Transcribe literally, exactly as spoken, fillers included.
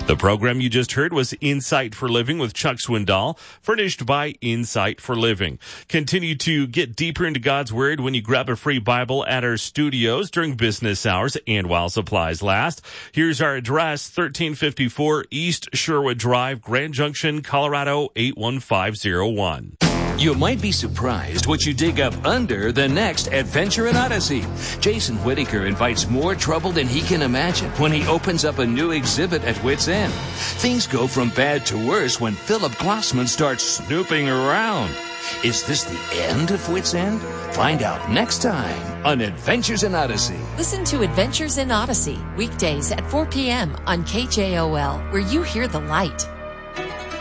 The program you just heard was Insight for Living with Chuck Swindoll, furnished by Insight for Living. Continue to get deeper into God's Word when you grab a free Bible at our studios during business hours and while supplies last. Here's our address, thirteen fifty-four East Sherwood Drive, Grand Junction, Colorado, eight one five zero one. You might be surprised what you dig up under the next Adventure in Odyssey. Jason Whitaker invites more trouble than he can imagine when he opens up a new exhibit at Whit's End. Things go from bad to worse when Philip Glossman starts snooping around. Is this the end of Whit's End? Find out next time on Adventures in Odyssey. Listen to Adventures in Odyssey, weekdays at four p.m. on K J O L, where you hear the light.